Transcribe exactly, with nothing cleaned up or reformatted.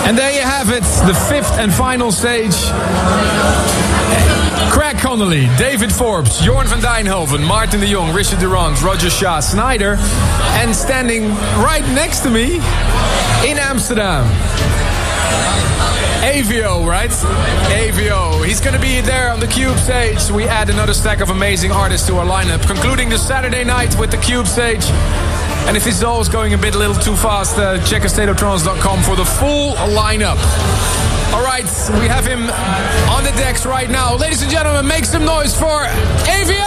And there you have it, the fifth and final stage. Craig Connolly, David Forbes, Jorn van Dijnhoven, Martin de Jong, Richard Durand, Roger Shah, Snyder. And standing right next to me in Amsterdam, A V O, right? A V O. He's going to be there on the Cube stage. We add another stack of amazing artists to our lineup, concluding the Saturday night with the Cube stage. And if it's always going a bit a little too fast, uh, check a state of trance dot com for the full lineup. All right, we have him on the decks right now. Ladies and gentlemen, make some noise for A V O!